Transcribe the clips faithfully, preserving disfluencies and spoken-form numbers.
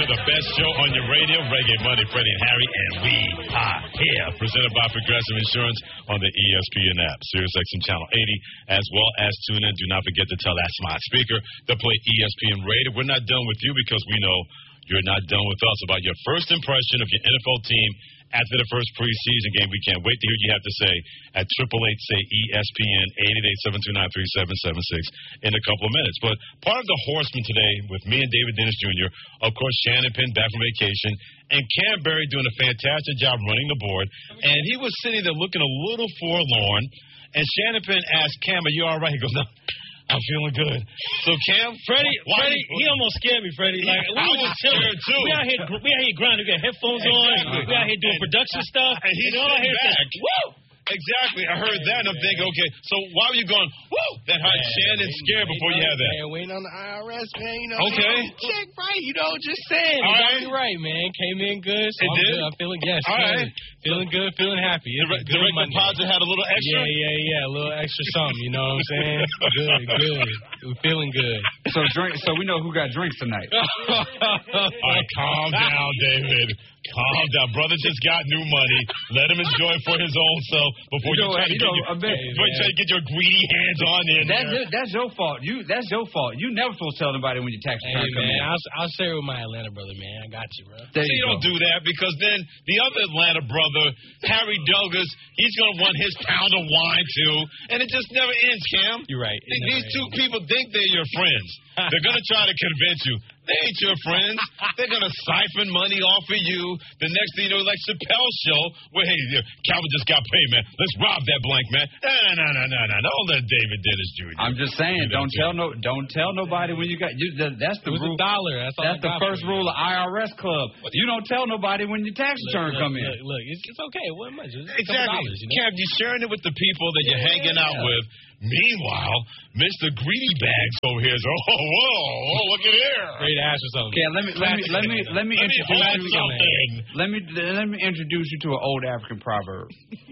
the best show on your radio, Reggae Monday, Freddie and Harry, and we are here. Presented by Progressive Insurance on the E S P N app, Sirius X M Channel eighty, as well as tune in. Do not forget to tell that smart speaker to play E S P N Radio. We're not done with you because we know you're not done with us. About your first impression of your N F L team after the first preseason game. We can't wait to hear what you have to say at eight eight eight, say, E S P N, eight eight eight, seven two nine, three seven seven six in a couple of minutes. But part of the Horseman today with me and David Dennis Junior, of course, Shannon Penn back from vacation, and Cam Berry doing a fantastic job running the board. And he was sitting there looking a little forlorn. And Shannon Penn asked Cam, are you all right? He goes, no, I'm feeling good. So, Cam, Freddie, why, Freddie, he almost scared me, Freddie. Like, we I were was just chilling. scared, too. We out here, we out here grinding. We got headphones Exactly. on. We out here doing production stuff. And he's and all I hear back. is, woo! Exactly. I heard that, and I'm thinking, okay, so why were you going, woo, that had Shannon scared before you had that? Man, waiting on the I R S, man, you know. Okay. Man, check right, you know, just saying. All You right. got me right, man. Came in good. So It I'm did? good. I'm feeling, yes. All feeling, right. feeling good, feeling happy. The It's a good direct Monday. deposit had a little extra? Yeah, yeah, yeah. A little extra something, you know what I'm saying? Good, good. We're feeling good. So drink. So we know who got drinks tonight. All right, calm down, David. Calm down. Brother just got new money. Let him enjoy it for his own self before you, You know, try to you get know, your, a bit- before you try to get your greedy hands on in That's there. it, that's your fault. You that's your fault. You never supposed to tell nobody when your tax Hey, return come man, in. I'll, I'll share with my Atlanta brother, man. I got you, bro. There So you you don't go. do that because then the other Atlanta brother, Harry Douglas, he's going to want his pound of wine too, and it just never ends, Cam. You're right. It Think never These two ends. people think they're your friends. They're going to try to convince you. They ain't your friends. They're going to siphon money off of you. The next thing you know, like Chappelle's show, where, hey, Calvin just got paid, man. Let's rob that blank, man. No, no, no, no, no. Don't let David Dennis Junior I'm just saying, You don't know, tell no, don't tell nobody when you got. You, that, that's the It was rule. a dollar. That's, all That's I the got first for you. rule of I R S Club. You don't tell nobody when your tax Look, return look, come in. Look, look it's, it's okay. It wasn't much. It was a couple Exactly. dollars, you know? Cam, you're sharing it with the people that you're Yeah. hanging out with. Meanwhile, Mister Greedy Bags over here is, oh, whoa, whoa, look at here. Ready to ask for something. Okay, let me let me let me let me Let me hold introduce you. something. Let me let me introduce you to an old African proverb.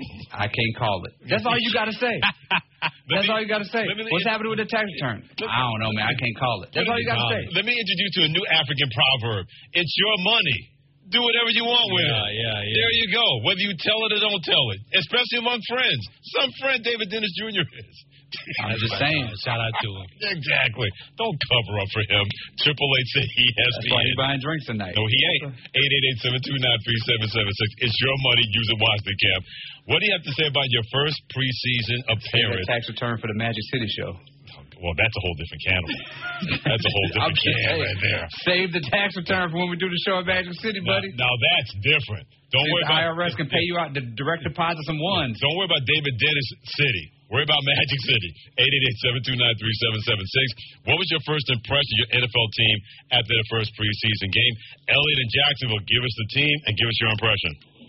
I can't call it. That's all you got to say. That's all you got to say. let me- What's happening with the tax return? I don't know, man. I can't call it. That's all you got to say. Let me introduce you to a new African proverb. It's your money. Do whatever you want with Yeah, it. yeah, yeah. There you go. Whether you tell it or don't tell it, especially among friends. Some friend David Dennis Junior is. I'm just saying. Shout out to him. Exactly. Don't cover up for him. Triple eight say E S That's P why N. you buying drinks tonight. No, he ain't. Eight eight eight seven two nine three seven seven six. It's your money. Use it wisely, Cam. What do you have to say about your first preseason The appearance? tax return for the Magic City show. Well, that's a whole different can. That's a whole I'm different just can saying. right there. Save the tax return for when we do the show at Magic City, Now, buddy. now that's different. Don't worry The about I R S can pay you out the direct deposit some ones. Don't worry about David Dennis City. Worry about Magic City. eight eight eight seven two nine three seven seven six. What was your first impression of your N F L team after the first preseason game? Elliot in Jacksonville, give us the team and give us your impression.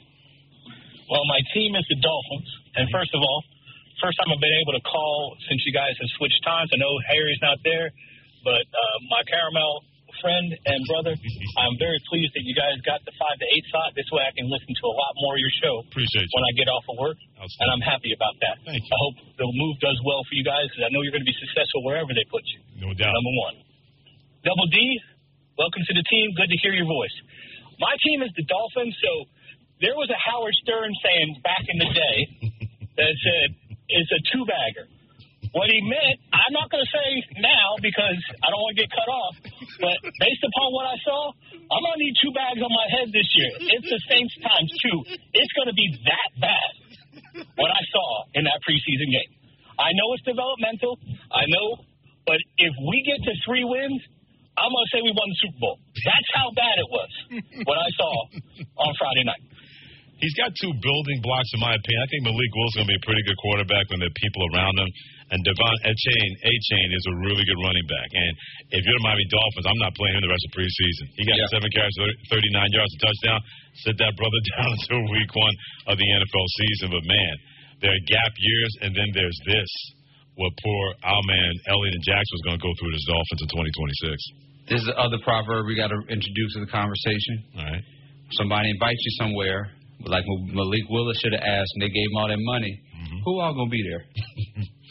Well, my team is the Dolphins. And first of all, first time I've been able to call since you guys have switched times. I know Harry's not there, but uh, my caramel friend and brother, I'm very pleased that you guys got the five to eight slot. This way I can listen to a lot more of your show Appreciate you. when I get off of work, and I'm happy about that. Thank you. I hope the move does well for you guys, because I know you're going to be successful wherever they put you. No doubt. Number one. Double D, welcome to the team. Good to hear your voice. My team is the Dolphins, so there was a Howard Stern saying back in the day that said, it's a two-bagger. What he meant, I'm not going to say now because I don't want to get cut off, but based upon what I saw, I'm going to need two bags on my head this year. It's the Saints times two. It's going to be that bad, what I saw in that preseason game. I know it's developmental. I know. But if we get to three wins, I'm going to say we won the Super Bowl. That's how bad it was, what I saw on Friday night. He's got two building blocks, in my opinion. I think Malik Willis is going to be a pretty good quarterback when there are people around him. And Devon A-Chain, A-Chain is a really good running back. And if you're the Miami Dolphins, I'm not playing him the rest of preseason. He got Yeah. seven carries, thirty-nine yards, a touchdown. Sit that brother down until week one of the N F L season. But, man, there are gap years, and then there's this. What poor our man Elliot and Jackson was going to go through with his Dolphins in twenty twenty-six. This is the other proverb we got to introduce to the conversation. All right. Somebody invites you somewhere, like Malik Willis should have asked, and they gave him all that money. Mm-hmm. Who all going to be there?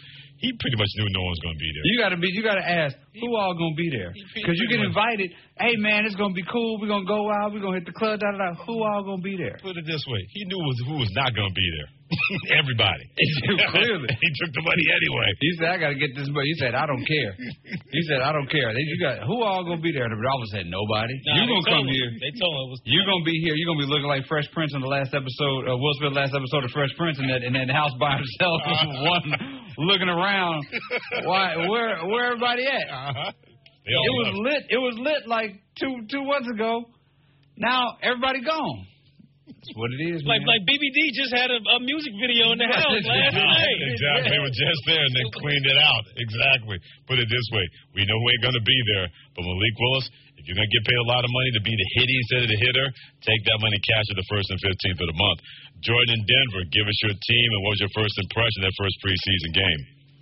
he pretty much knew no one's going to be there. You got to be. You got to ask who all going to be there because you get invited. Hey man, it's going to be cool. We're going to go out. We're going to hit the club. Da, da, da. Who all going to be there? Put it this way: he knew was, who was not going to be there. Everybody. Clearly, he took the money anyway. He said, "I got to get this money." He said, "I don't care." He said, "I don't care." They, you got who all going to be there? The Dolphins said, "Nobody." Nah, you going to come him. here. They told him it was. You going to be here. You going to be looking like Fresh Prince in the last episode, uh, Will Smith last episode of Fresh Prince, and that in that house by himself, one looking around. Why? Where? Where everybody at? Uh-huh. It was lit. It was lit like two two months ago. Now everybody gone. That's what it is, Like man. like B B D just had a, a music video in the house last night. Exactly. They were just there and then cleaned it out. Exactly. Put it this way: we know who ain't going to be there, but Malik Willis. If you're going to get paid a lot of money to be the hitty instead of the hitter, take that money, cash it the first and fifteenth of the month. Jordan in Denver, give us your team and what was your first impression of that first preseason game?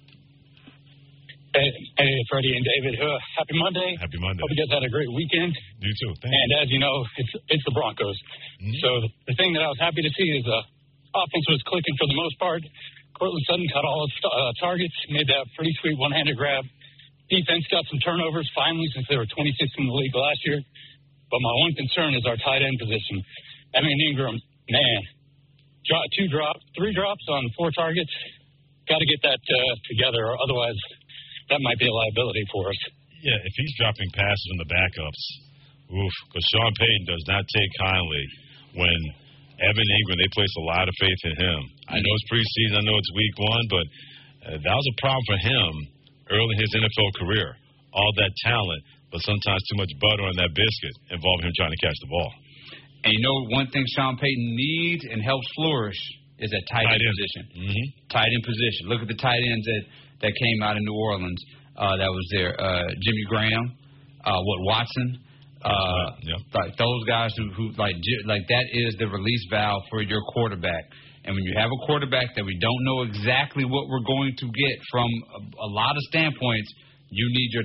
Hey, hey, Freddie and David. Uh, happy Monday. Happy Monday. Hope you guys had a great weekend. You too. Thank and you. as you know, it's it's the Broncos. Mm-hmm. So the, the thing that I was happy to see is uh, offense was clicking for the most part. Cortland Sutton caught all his uh, targets, made that pretty sweet one-handed grab. Defense got some turnovers finally since they were twenty-sixth in the league last year. But my one concern is our tight end position. Evan Ingram, man, drop, two drops, three drops on four targets. Got to get that uh, together, or otherwise that might be a liability for us. Yeah, if he's dropping passes from the backups, oof, because Sean Payton does not take kindly when Evan Ingram, they place a lot of faith in him. I know it's preseason, I know it's week one, but uh, that was a problem for him early in his N F L career. All that talent, but sometimes too much butter on that biscuit involving him trying to catch the ball. And you know one thing Sean Payton needs and helps flourish is that tight, tight end, end position. Mm-hmm. Tight end position. Look at the tight ends that, that came out in New Orleans. Uh, that was there. Uh, Jimmy Graham, uh, what Watson, uh, yep. like those guys who, who like like that is the release valve for your quarterback. And when you have a quarterback that we don't know exactly what we're going to get from a, a lot of standpoints, you need your